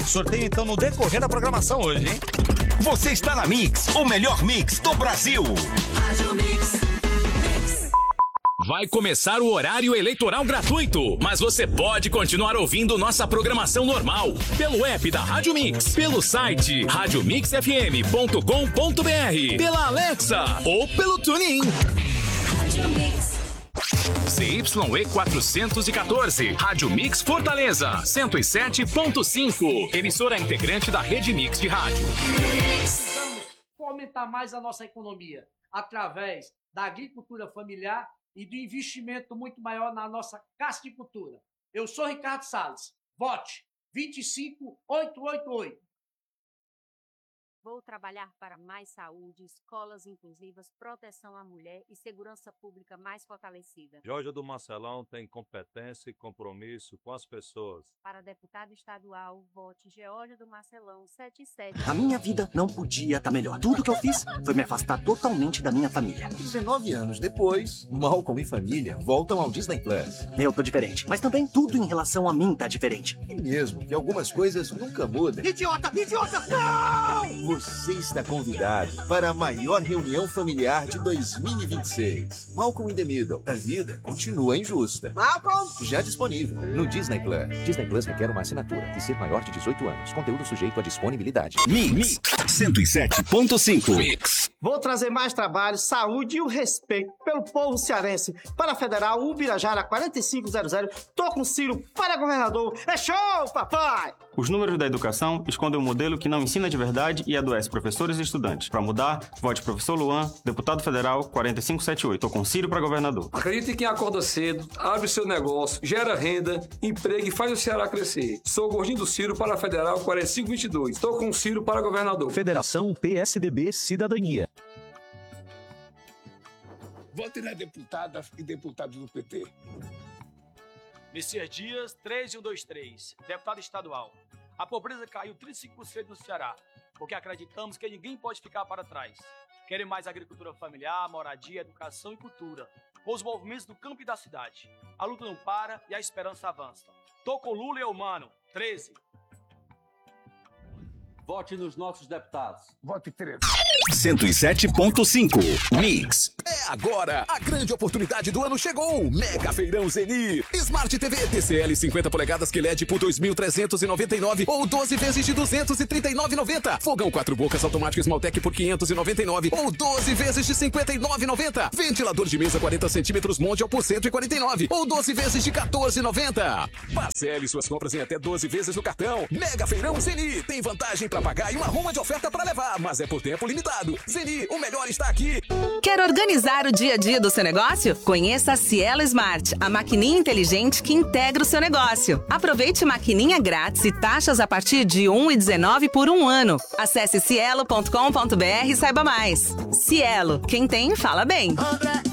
sorteio então no decorrer da programação hoje, hein? Você está na Mix, o melhor mix do Brasil. Rádio Mix. Vai começar o horário eleitoral gratuito, mas você pode continuar ouvindo nossa programação normal pelo app da Rádio Mix, pelo site radiomixfm.com.br, pela Alexa ou pelo TuneIn. Rádio Mix. CYE 414, Rádio Mix Fortaleza, 107.5, emissora integrante da Rede Mix de Rádio. Vamos fomentar mais a nossa economia através da agricultura familiar e do investimento muito maior na nossa casticultura. Eu sou Ricardo Salles. Vote 25888. Vou trabalhar para mais saúde, escolas inclusivas, proteção à mulher e segurança pública mais fortalecida. Geórgia do Marcelão tem competência e compromisso com as pessoas. Para deputado estadual, vote Geórgia do Marcelão 77. A minha vida não podia estar melhor. Tudo que eu fiz foi me afastar totalmente da minha família. 19 anos depois, Malcolm e família voltam ao Disney Plus. Eu tô diferente, mas também tudo em relação a mim tá diferente. E mesmo que algumas coisas nunca mudam. Idiota! Idiota! Não! Você está convidado para a maior reunião familiar de 2026. Malcolm in the Middle. A vida continua injusta. Malcolm! Já disponível no Disney Plus. Disney Plus requer uma assinatura e ser maior de 18 anos. Conteúdo sujeito à disponibilidade. Mix 107.5. Mix. Vou trazer mais trabalho, saúde e o respeito pelo povo cearense. Para a Federal, Ubirajara 4500. Tô com Ciro para governador. É show, papai! Os números da educação escondem um modelo que não ensina de verdade e adoece professores e estudantes. Para mudar, vote professor Luan, deputado federal 4578. Tô com Ciro para governador. Acredite em quem acorda cedo, abre seu negócio, gera renda, emprega e faz o Ceará crescer. Sou o Gordinho do Ciro para a Federal 4522. Tô com Ciro para governador. Federação PSDB Cidadania. Vote na deputada e deputados do PT. Messias Dias, 13123, deputado estadual. A pobreza caiu 35% no Ceará, porque acreditamos que ninguém pode ficar para trás. Querem mais agricultura familiar, moradia, educação e cultura, com os movimentos do campo e da cidade. A luta não para e a esperança avança. Tô com Lula e Eumano, 13. Vote nos nossos deputados. Vote 13. 107.5. Mix. É agora. A grande oportunidade do ano chegou. Mega Feirão Zeni. Smart TV TCL 50 polegadas QLED por 2.399 ou 12 vezes de 239,90. Fogão 4 bocas automático Smalltech por 599 ou 12 vezes de 59,90. Ventilador de mesa 40 centímetros Mondial por 149 ou 12 vezes de 14,90. Parcele suas compras em até 12 vezes no cartão. Mega Feirão Zeni. Tem vantagem para pagar e uma ruma de oferta para levar, mas é por tempo limitado. Zeni, o melhor está aqui. Quer organizar o dia a dia do seu negócio? Conheça a Cielo Smart, a maquininha inteligente que integra o seu negócio. Aproveite maquininha grátis e taxas a partir de R$ 1,19 por um ano. Acesse cielo.com.br e saiba mais. Cielo, quem tem, fala bem.